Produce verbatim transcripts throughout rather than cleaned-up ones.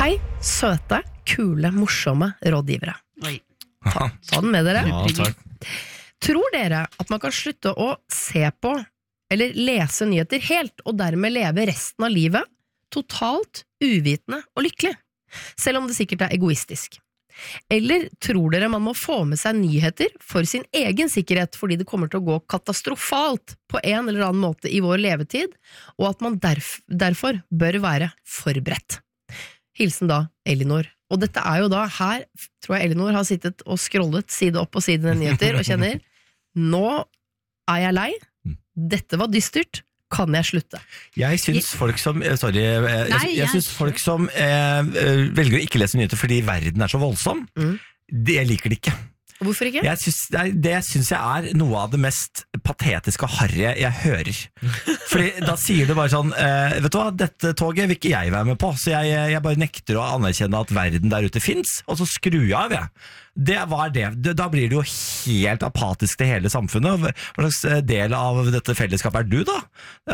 Hei, søte, kule, morsomme rådgivere. Oi. Ta, ta den med dere. Ja, takk. Tror dere at man kan slutte å se på eller lese nyheter helt, og dermed leve resten av livet totalt uvitende og lykkelig, selv om det sikkert er egoistisk? Eller tror dere man må få med seg nyheter for sin egen sikkerhet, fordi det kommer til å gå katastrofalt på en eller annen måte i vår levetid, og at man derf derfor bør være forberedt? Hilsen da Elinor. Og dette er jo da, her tror jeg Elinor har sittet og scrollet side opp og side ned nyheter, og kjenner, nå er jeg lei, dette var dystert, kan jeg slutte? Jeg synes folk som, sorry, jeg, Nei, jeg, jeg synes jeg- folk som eh, velger å ikke lese nyheter fordi verden er så voldsom, Mm. det jeg liker det ikke. Hvorfor ikke? Jeg synes, det, er- det synes jeg er noe av det mest patetiske og harry jeg hører. Fordi da sier du bare sånn, eh, vet du hva, dette toget vil ikke jeg være med på, så jeg, jeg bare nekter å anerkjenne at verden der ute finnes, og så skrur jeg av jeg. Det var det. Da blir du jo helt apatisk til hele samfunnet. Hva slags del av dette fellesskapet er du da?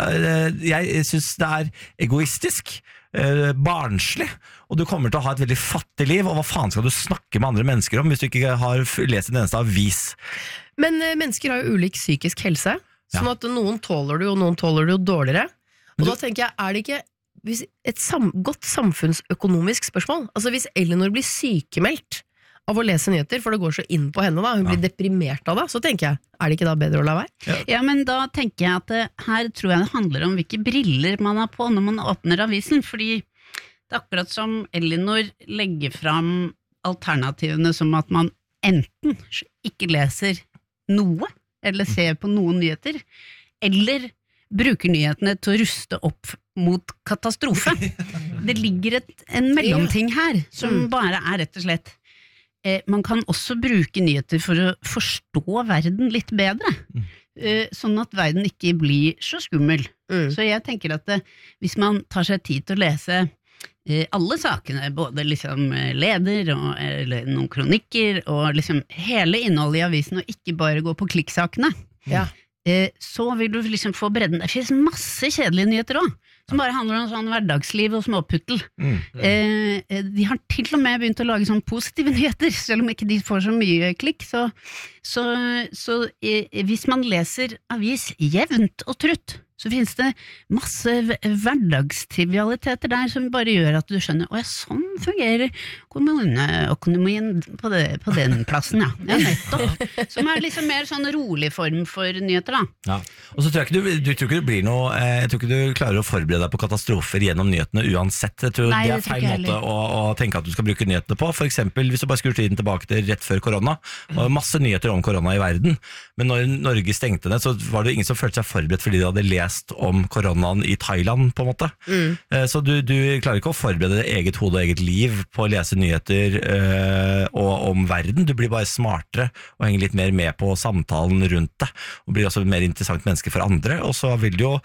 Jeg synes det er egoistisk, barnslig, og du kommer til å ha et veldig fattig liv, og hva faen skal du snakke med andre mennesker om hvis du ikke har lest en eneste avis? Men eh, mennesker har jo ulik psykisk helse, sånn Ja. at noen tåler det jo, noen tåler det jo dårligere. Og Men da tenker jeg, er det ikke hvis et sam godt samfunnsøkonomisk spørsmål? Altså hvis Elinor blir sykemeldt av å lese nyheter, for det går så inn på henne da, hun Ja. blir deprimert av det, så tenker jeg, er det ikke da bedre å la være? Ja, men da tenker jeg at det, her tror jeg det handler om hvilke briller man har på når man åpner avisen, fordi det er akkurat som Elinor legger fram alternativene som at man enten ikke leser noe, eller ser på noen nyheter, eller bruker nyhetene til å ruste opp mot katastrofe. Det ligger et, en mellomting her, som Mm. bare er rett og slett Eh, man kan også bruke nyheter for å forstå verden litt bedre, eh, sånn at verden ikke blir så skummel. Mm. Så jeg tenker at eh, hvis man tar seg tid til å lese eh, alle sakene, både liksom eh, leder og eller noen kronikker, og liksom hele innholdet i avisen, og ikke bare gå på klikksakene, Ja. eh, så vil du liksom få bredden. Det finnes masse kjedelige nyheter også, som bare handler om sånn hverdagsliv og småputtel. Mm. Eh, eh, de har til og med begynt å lage sånn positive nyheter, selv om ikke de får så mye klikk. Så, så, så eh, hvis man leser avis jevnt og trutt, så finnes det masse hv- hverdagstrivialiteter der som bare gjør at du skjønner, å ja, sånn fungerer kommuneøkonomien på, det, på den plassen, ja. Ja, nettopp. Som er liksom mer sånn rolig form for nyheter, da. Ja. Og så tror jeg ikke du, du, tror ikke det blir noe, eh, jeg tror ikke du klarer å forberede deg på katastrofer gjennom nyhetene uansett. Jeg tror Nei, det det er tror feil ikke jeg måte å, å tenke at du skal bruke nyhetene på. For eksempel, hvis du bare skrur tiden tilbake til rett før korona, det var masse nyheter om korona i verden, men når Norge stengte ned, så var det ingen som følte seg forberedt fordi de hadde lest om koronaen i Thailand, på en måte. Mm. Eh, Så du, du klarer ikke å forberede eget hode og eget liv på å lese nyheter eh, og om verden. Du blir bare smartere og henger litt mer med på samtalen rundt det, og blir også et mer interessant menneske for andre. Og så vil du jo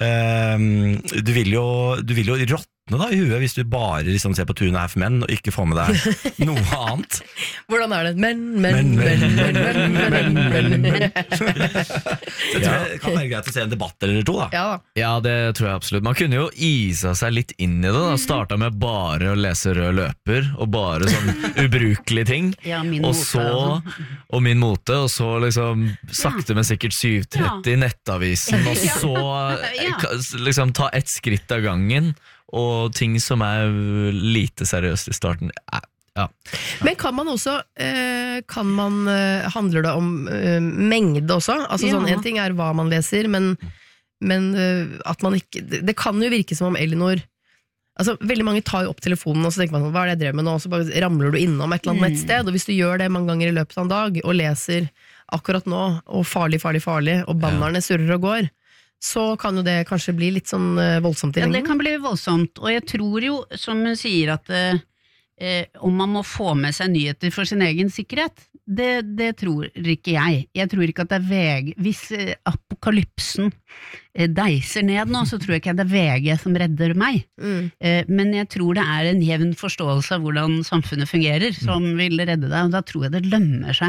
eh, du vil jo, du vil jo råtne da i huet hvis du bare liksom ser på Two and a Half Men og ikke får med deg noe annet. Hvordan er det? Men, men, men, men, men, men, men, men. Så jeg tror det kan være greit å se en debatt eller to da. Ja da. Ja, det tror jeg absolutt. Man kunne jo isa seg litt inn i det da. Starta med bare å lese rød løper og bare sånn ubrukelige ting. Ja, min Og mote, så, altså. og min mote, og så liksom sakte men sikkert syv tretti Nettavisen, og så Ja. ka- liksom ta ett skritt av gangen, og ting som er lite seriøst i starten. Eh, Ja. Men kan man også, eh, kan man, eh, handler det om eh, mengde også? Altså Ja. sånn, en ting er hva man leser, men, men eh, at man ikke, det, det kan jo virke som om Elinor, altså veldig mange tar jo opp telefonen og så tenker man sånn, hva er det jeg drev med nå? Og så bare ramler du innom et eller annet Mm. nettsted, og hvis du gjør det mange ganger i løpet av en dag, og leser akkurat nå, og farlig, farlig, farlig, og bannerne surrer og går, så kan jo det kanskje bli litt sånn eh, voldsomt i Ja, det lengden. kan bli voldsomt, og jeg tror jo, som hun sier, at eh, eh, om man må få med seg nyheter for sin egen sikkerhet, det, det tror ikke jeg. Jeg tror ikke at det er V G. Hvis eh, apokalypsen eh, deiser ned nå, så tror jeg ikke det er V G som redder meg. Mm. Eh, men jeg tror det er en jevn forståelse av hvordan samfunnet fungerer, som vil redde deg, og da tror jeg det lønner seg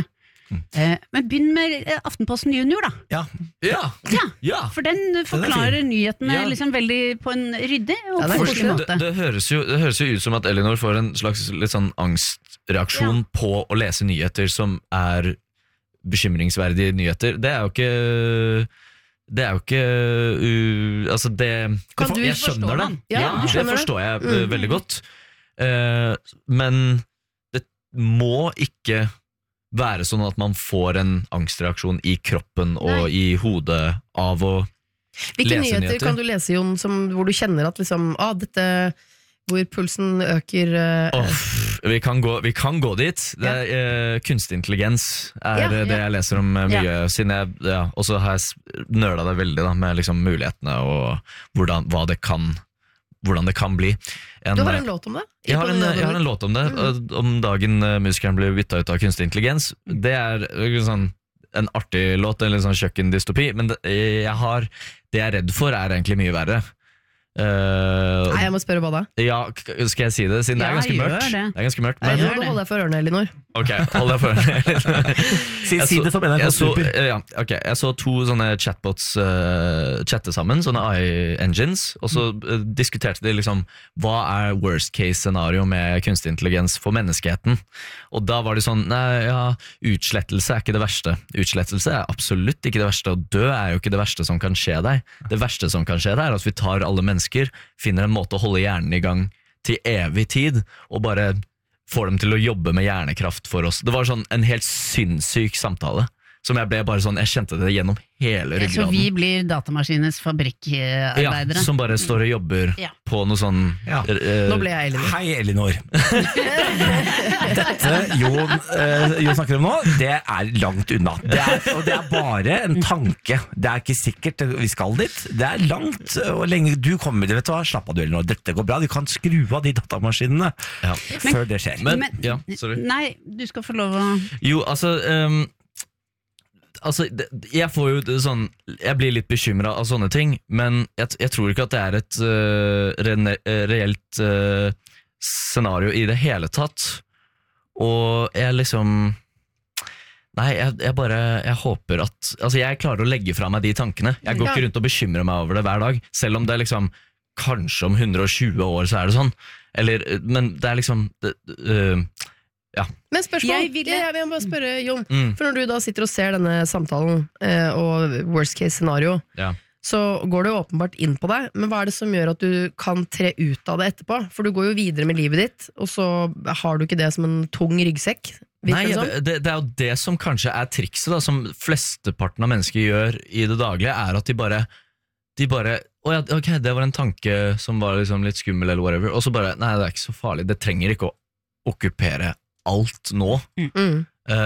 Eh, men begynn med eh, Aftenposten Junior, da. Ja. Ja, Ja, ja. for den forklarer nyhetene Ja. liksom veldig på en ryddig og Ja, det er koselig koselig. måte. Det, det, høres jo, det høres jo ut som at Elinor får en slags litt sånn angstreaksjon på å lese nyheter som er bekymringsverdige nyheter. Det er jo ikke Det er jo ikke uh, Altså, det Kan det, du Jeg forstå skjønner det. han? Ja, Ja, du det skjønner det. forstår jeg uh, Mm. veldig godt. Uh, men det må ikke være sånn at man får en angstreaksjon i kroppen og i hodet av å Hvilke lese nyheter, nyheter. kan du lese, Jon, som, hvor du kjenner at liksom, ah, dette, hvor pulsen øker eh, Åh, vi, kan gå, vi kan gå dit. Det er, eh, kunstig intelligens er Ja, eh, det ja. jeg leser om eh, mye, siden jeg ja, og så har jeg s- nøla det veldig da, med liksom mulighetene og hvordan, hva det kan, hvordan det kan bli. En, Du har en låt om det? jeg har, en, jeg har en låt om det, Mm. om dagen eh, musikeren blir bytta ut av kunstig intelligens. Det er eh, sånn, en artig låt, en litt sånn kjøkkendystopi, men det, jeg har, det jeg er redd for er egentlig mye verre. Eh, Nei, jeg må spørre hva da. ja, k- skal jeg si det, siden det Ja, er ganske gjør mørkt. det. Det er ganske mørkt, Nei, men nå gjør må du det. holde deg for ørene, Elinor. ok, hold deg for Si, Jeg si så- det som N R K jeg så, Super. eh, ja, ok, jeg så to sånne chatbots uh, chatte sammen, sånne A I-engines, og så eh, diskuterte de liksom hva er worst case scenario med kunstig intelligens for menneskeheten. Og da var de sånn, nei, ja, utslettelse er ikke det verste. Utslettelse er absolutt ikke det verste, og dø er jo ikke det verste som kan skje deg. Det verste som kan skje deg er at vi tar alle mennesker, finner en måte å holde hjernen i gang til evig tid, og bare får dem til å jobbe med hjernekraft for oss. Det var sånn en helt sinnssyk samtale, som jeg ble bare sånn, jeg kjente det gjennom hele Så ryggraden. vi blir datamaskinens fabrikkarbeidere. Ja, som bare står og jobber Ja. på noe sånn Ja. eh, Nå ble jeg Elinor. Hei, Elinor. Dette Jon, eh, Jon snakker om nå, det er langt unna. Det er, og det er bare en tanke. Det er ikke sikkert vi skal dit. Det er langt, og lenge du kommer vet du hva, slapp av du, Elinor. Dette går bra. Du kan skru av de datamaskinene ja. før det skjer. Men, Men- ja, sorry. Nei, du skal få lov å Jo, altså ehm, Altså, det, jeg får jo det sånn Jeg blir litt bekymret av sånne ting, men jeg, jeg tror ikke at det er et uh, rene, uh, reelt uh, scenario i det hele tatt. Og jeg liksom Nei, jeg, jeg bare Jeg håper at Altså, jeg klarer å legge fra meg de tankene. Jeg går Ja. ikke rundt og bekymrer meg over det hver dag, selv om det er liksom kanskje om hundre og tjue år så er det sånn. Eller, men det er liksom det, uh, Men spørsmål, Jeg jeg, ville- jeg, vil bare spørre, Jon. mm, For når du da sitter og ser denne samtalen, eh, og worst case scenario, Ja. så går det jo åpenbart inn på deg, men hva er det som gjør at du kan tre ut av det etterpå? For du går jo videre med livet ditt, og så har du ikke det som en tung ryggsekk. virker Nei, det som. det, det er jo det som kanskje er trikset, da, som flesteparten av mennesker gjør i det daglige, er at de bare De bare Å ja, ok, det var en tanke som var liksom litt skummel, eller whatever. Og så bare Nei, det er ikke så farlig. Det trenger ikke å okkupere alt nå. Mm.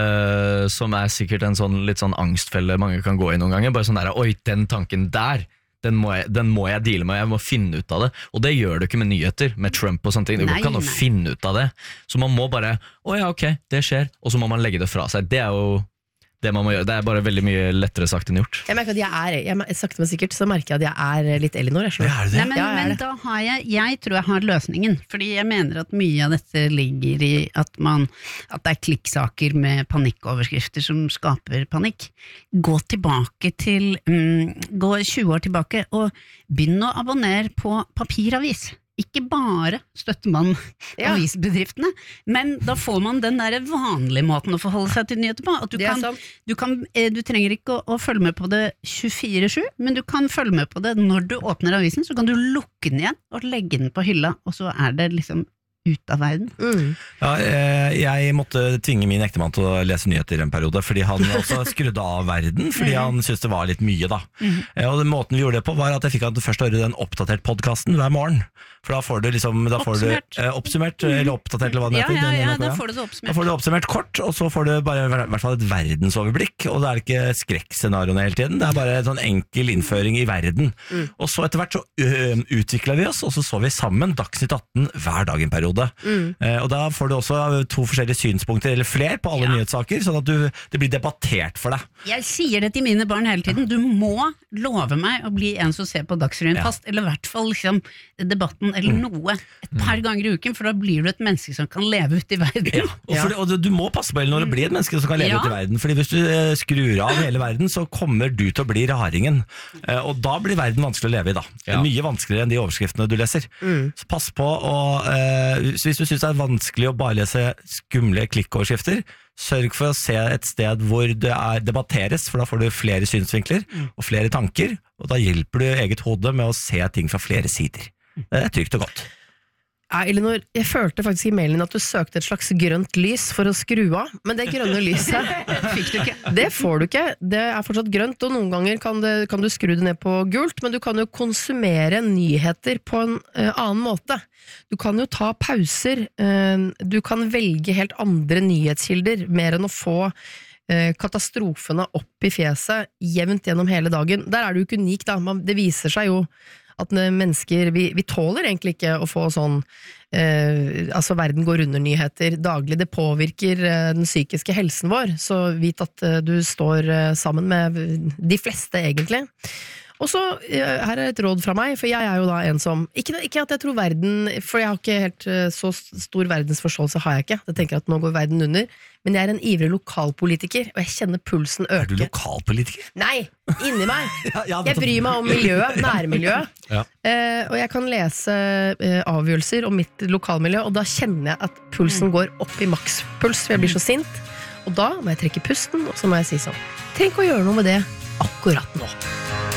eh, som er sikkert en sånn litt sånn angstfelle mange kan gå i noen ganger. Bare sånn der, oi, den tanken der, den må, jeg, den må jeg deale med, jeg må finne ut av det. Og det gjør du ikke med nyheter, med Trump og sånne ting. Det går Nei, ikke an å nei. finne ut av det. Så man må bare, å ja, ok, det skjer, og så må man legge det fra seg. Det er jo det man må gjøre. Det er bare veldig mye lettere sagt enn gjort. Jeg merker at jeg er jeg, mer- Sakte, men sikkert så merker jeg at jeg er litt Elinor. Jeg, skjønner. Ja, er det Nei, det? men, Ja, jeg er men det. da har jeg Jeg tror jeg har løsningen. Fordi jeg mener at mye av dette ligger i at man At det er klikksaker med panikkoverskrifter som skaper panikk. Gå tilbake til mm, Gå tjue år tilbake og begynn å abonnere på papiravis. Ikke bare støtter man Ja. avisbedriftene, men da får man den der vanlige måten å forholde seg til nyheter på. At du Det er kan sant. du, kan, eh, du trenger ikke å, å følge med på det tjuefire sju, men du kan følge med på det når du åpner avisen, så kan du lukke den igjen og legge den på hylla, og så er det liksom ut av verden. Mm. Ja, eh, jeg måtte tvinge min ektemann til å lese nyheter en periode, fordi han også skrudde av verden, fordi han syntes det var litt mye da. Eh, Og den måten vi gjorde det på var at jeg fikk han til først å høre den oppdatert podcasten hver morgen. For da får du liksom da får Oppsummert. Du, eh, oppsummert, eller oppdatert, eller hva det Ja, heter. ja, den ja, NRK, da ja. får du det Da oppsummert. får du oppsummert kort, og så får du bare i hvert fall et verdensoverblikk, og det er ikke skrekkscenarioene hele tiden, det er bare en sånn enkel innføring i verden. Mm. Og så etter hvert så ø, utviklet vi oss, og så så vi sammen Dagsnytt atten hver dag i en periode. Mm. Eh, og da får du også to forskjellige synspunkter, eller flere, på alle Ja. nyhetssaker, sånn at du, det blir debattert for deg. Jeg sier det til mine barn hele tiden, du må love meg å bli en som ser på Dagsrevyen Ja. fast, eller i hvert fall liksom debatten eller noe et par ganger i uken, for da blir du et menneske som kan leve ute i verden. Ja, og, for, og du, du må passe på Ellen, når du blir et menneske som kan leve Ja. ute i verden. Fordi hvis du eh, skrur av hele verden, så kommer du til å bli raringen. Eh, og da blir verden vanskelig å leve i, da. Ja. Mye vanskeligere enn de overskriftene du leser. Så pass på å eh, Hvis du syns det er vanskelig å bare lese skumle klikkoverskrifter, sørg for å se et sted hvor det er debatteres, for da får du flere synsvinkler og flere tanker, og da hjelper du eget hode med å se ting fra flere sider. Det er trygt og godt. Ja, Elinor, jeg følte faktisk i mailen at du søkte et slags grønt lys for å skru av, men det grønne lyset Fikk du ikke? det får du ikke. Det er fortsatt grønt, og noen ganger kan, det, kan du skru det ned på gult, men du kan jo konsumere nyheter på en uh, annen måte. Du kan jo ta pauser, uh, du kan velge helt andre nyhetskilder, mer enn å få uh, katastrofene opp i fjeset jevnt gjennom hele dagen. Der er du ikke unik, da. Man, det viser seg jo at mennesker, vi, vi tåler egentlig ikke å få sånn eh, altså verden går under nyheter daglig, det påvirker eh, den psykiske helsen vår, så vit at eh, du står eh, sammen med de fleste egentlig. Og så, eh, her er et råd fra meg, for jeg er jo da en som, ikke, ikke at jeg tror verden, for jeg har ikke helt eh, så stor verdensforståelse har jeg ikke, jeg tenker at nå går verden under, men jeg er en ivrig lokalpolitiker, og jeg kjenner pulsen øke. Er du lokalpolitiker? Nei, inni meg. Ja, ja, Jeg bryr meg om miljøet, nærmiljøet. Ja. Eh, og jeg kan lese eh, avgjørelser om mitt lokalmiljø, og da kjenner jeg at pulsen går opp i makspuls, for jeg blir så sint. Og da må jeg trekke pusten, og så må jeg si sånn, trenger ikke å gjøre noe med det akkurat nå.